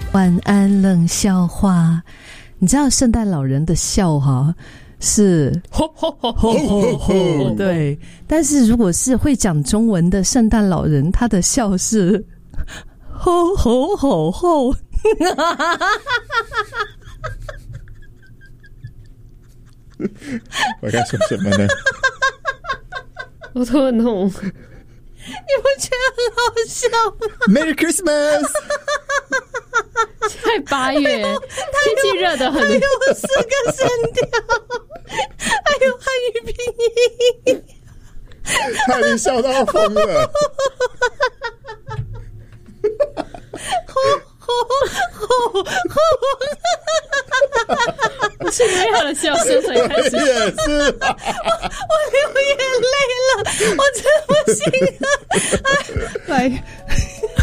晚安冷笑话。你知道圣诞老人的笑哈是吼吼吼吼吼吼，对，但是如果是会讲中文的圣诞老人，他的笑是吼吼吼吼。 我该说什么呢？ 我头很痛。 你不觉得很好笑吗？ Merry Christmas 现在8月，天气热得很， 还有4个声调，还有汉语拼音， 他已经笑到疯了。 我是因为他的笑声才开始。 我也是， 我流眼泪了，我真不行了。来，